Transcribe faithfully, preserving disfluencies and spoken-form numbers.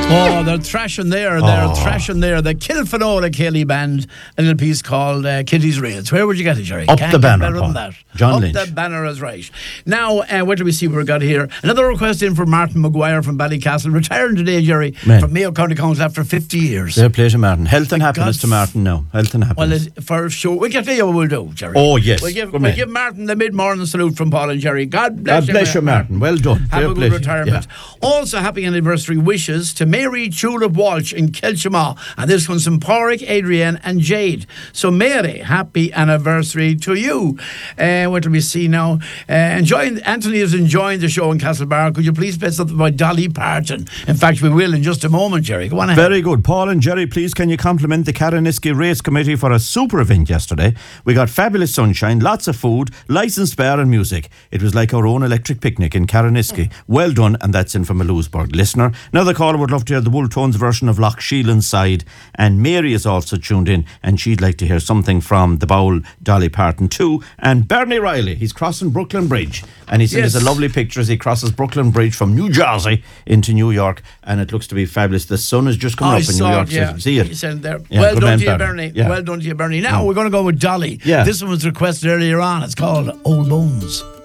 Oh, they're thrashing there, they're oh. thrashing there. The Kilfenola Kelly Band, a little piece called uh, Kitty's Reels. Where would you get it, Jerry? Up Can't the get banner, better Paul. than that. John Up Lynch. the banner is right. Now, uh, what do we see what we got here? Another request in for Martin Maguire from Ballycastle, retiring today, Jerry, Man. from Mayo County Council after fifty years. Fair play to Martin. Health and My happiness God. to Martin now. Health and Well, happiness. it- for sure, we can tell you what we'll do, Jerry. Oh, yes. We'll give, Come we'll in. give Martin the mid-morning salute from Paul and Jerry. God bless God you, bless you, Martin. Well done. Have Fair a play good to you. retirement. Yeah. Also, happy anniversary wishes to Mary Tulip Walsh in Kilchamaw. And this one's from Porrick, Adrienne and Jade. So, Mary, happy anniversary to you. Uh, what do we see now? Uh, enjoying, Anthony is enjoying the show in Castlebar. Could you please play something by Dolly Parton? In fact, we will in just a moment, Jerry. Go on ahead. Very good. Paul and Jerry, please can you compliment the Caraniski Race Committee for a super event yesterday? We got fabulous sunshine, lots of food, licensed bar and music. It was like our own electric picnic in Caraniski. Well done, and that's in from a Lewisburg listener. Now the caller would love to hear the Wool Tones version of Loch Sheelan's Side, and Mary is also tuned in, and she'd like to hear something from the Bowl Dolly Parton too. And Bernie Riley, he's crossing Brooklyn Bridge, and he sent Yes. us a lovely picture as he crosses Brooklyn Bridge from New Jersey into New York, and it looks to be fabulous. The sun is just coming I up in New saw York. it, yeah. So see it. He said there. Yeah, well good done man, to you, Bernie. Bernie. Yeah. Well done to you, Bernie. Now we're going to go with Dolly. Yeah. This one was requested earlier on. It's called Old Bones.